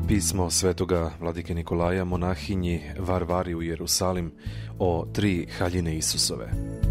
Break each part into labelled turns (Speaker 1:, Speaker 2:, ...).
Speaker 1: Pismo svetoga vladike Nikolaja monahinji Varvari u Jerusalim o 3 haljine Isusove.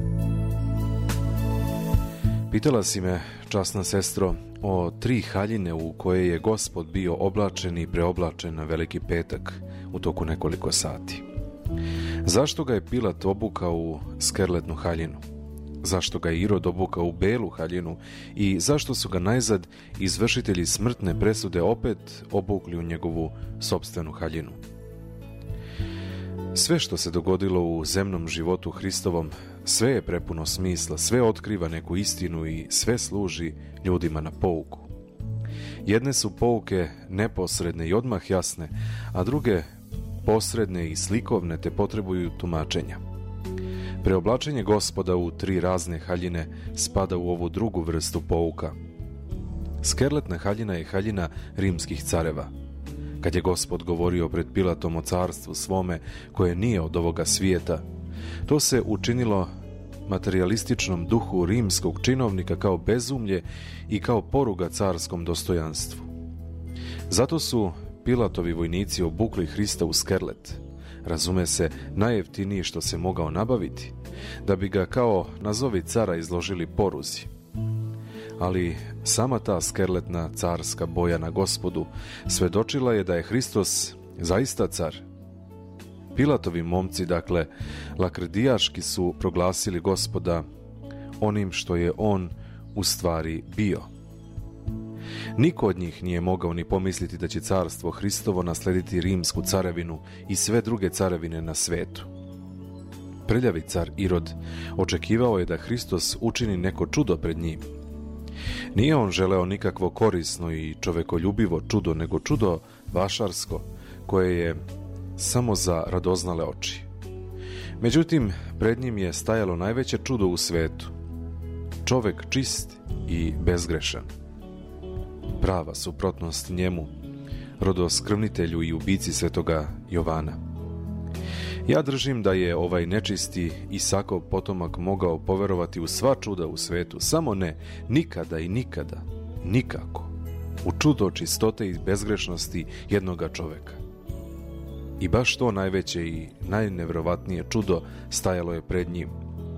Speaker 1: Pitala si me, časna sestro, o 3 haljine u koje je Gospod bio oblačen i preoblačen na Veliki petak u toku nekoliko sati. Zašto ga je Pilat obukao u skerletnu haljinu? Zašto ga je Irod obukao u belu haljinu i zašto su ga najzad izvršitelji smrtne presude opet obukli u njegovu sopstvenu haljinu? Sve što se dogodilo u zemnom životu Hristovom, sve je prepuno smisla, sve otkriva neku istinu i sve služi ljudima na pouku. Jedne su pouke neposredne i odmah jasne, a druge posredne i slikovne te potrebuju tumačenja. Preoblačenje Gospoda u 3 razne haljine spada u ovu drugu vrstu pouka. Skerletna haljina je haljina rimskih careva. Kad je Gospod govorio pred Pilatom o carstvu svome koje nije od ovoga svijeta, to se učinilo materijalističnom duhu rimskog činovnika kao bezumlje i kao poruga carskom dostojanstvu. Zato su Pilatovi vojnici obukli Hrista u skerlet, razume se najjeftiniji što se mogao nabaviti, da bi ga kao nazovi cara izložili poruzi. Ali sama ta skerletna carska boja na Gospodu svedočila je da je Hristos zaista car. Pilatovi momci, dakle, lakrdijaški su proglasili Gospoda onim što je on u stvari bio. Niko od njih nije mogao ni pomisliti da će carstvo Hristovo naslediti rimsku carevinu i sve druge carevine na svetu. Prljavi car Irod očekivao je da Hristos učini neko čudo pred njim. Nije on želeo nikakvo korisno i čovekoljubivo čudo, nego čudo vašarsko, koje je samo za radoznale oči. Međutim, pred njim je stajalo najveće čudo u svetu. Čovek čist i bezgrešan. Prava suprotnost njemu, rodoskvrnitelju i ubici svetoga Jovana. Ja držim da je ovaj nečisti Isakov potomak mogao poverovati u sva čuda u svetu, samo ne, nikada i nikada, nikako, u čudo čistote i bezgrešnosti jednoga čoveka. I baš to najveće i najnevjerovatnije čudo stajalo je pred njim.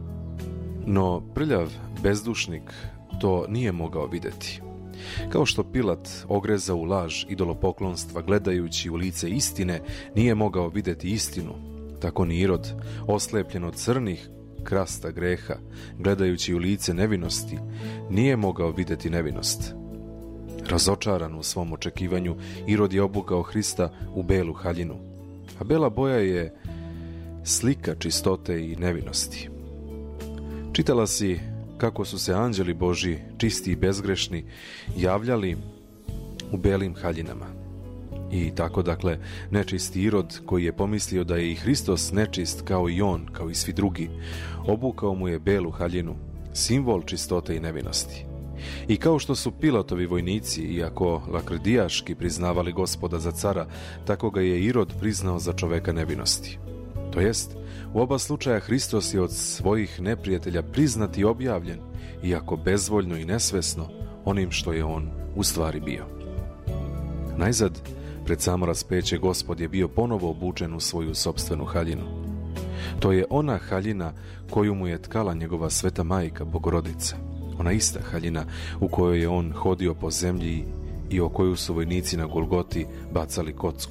Speaker 1: No prljav bezdušnik to nije mogao vidjeti. Kao što Pilat ogreza u laž idolopoklonstva gledajući u lice istine nije mogao vidjeti istinu, tako ni Irod, oslepljen od crnih krasta greha, gledajući u lice nevinosti, nije mogao vidjeti nevinost. Razočaran u svom očekivanju, Irod je obukao Hrista u belu haljinu, a bela boja je slika čistote i nevinosti. Čitala si kako su se anđeli Božji, čisti i bezgrešni, javljali u belim haljinama. I tako, dakle, nečisti Irod, koji je pomislio da je i Hristos nečist kao i on, kao i svi drugi, obukao mu je belu haljinu, simbol čistote i nevinosti. I kao što su Pilatovi vojnici, iako lakrdijaški priznavali Gospoda za cara, tako ga je Irod priznao za čoveka nevinosti. To jest, u oba slučaja Hristos je od svojih neprijatelja priznat i objavljen, iako bezvoljno i nesvesno, onim što je on u stvari bio. Najzad, pred samo raspeće, Gospod je bio ponovo obučen u svoju sopstvenu haljinu. To je ona haljina koju mu je tkala njegova sveta majka, Bogorodica. Ona ista haljina u kojoj je on hodio po zemlji i o koju su vojnici na Golgoti bacali kocku.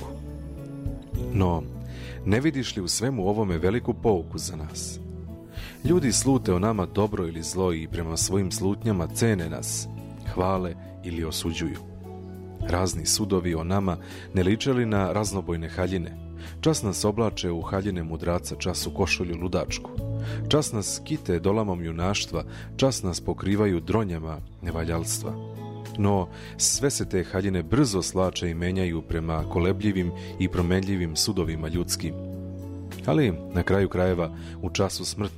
Speaker 1: No, ne vidiš li u svemu ovome veliku pouku za nas? Ljudi slute o nama dobro ili zlo i prema svojim slutnjama cene nas, hvale ili osuđuju. Razni sudovi o nama ne liče li na raznobojne haljine? Čas nas oblače u haljine mudraca, čas u košulju ludačku. Čas nas kite dolamom junaštva, čas nas pokrivaju dronjama nevaljalstva. No, sve se te haljine brzo slače i menjaju prema kolebljivim i promenljivim sudovima ljudskim. Ali, na kraju krajeva, u času smrtne